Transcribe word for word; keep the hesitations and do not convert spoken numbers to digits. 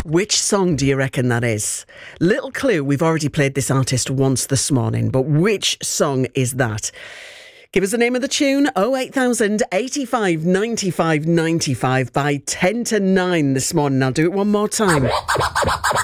Which song do you reckon that is? Little clue, we've already played this artist once this morning, but which song is that? Give us the name of the tune, oh eight thousand eighty-five ninety-five ninety-five by ten to nine this morning. I'll do it one more time.